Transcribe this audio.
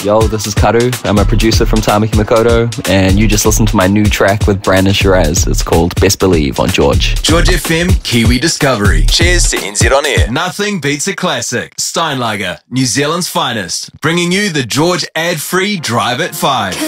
Yo, this is Karu. I'm a producer from Tamaki Makoto, and you just listened to my new track with Brandon Shiraz. It's called Best Believe on George. George FM Kiwi Discovery. Cheers to NZ On Air. Nothing beats a classic. Steinlager, New Zealand's finest. Bringing you the George ad-free Drive at 5.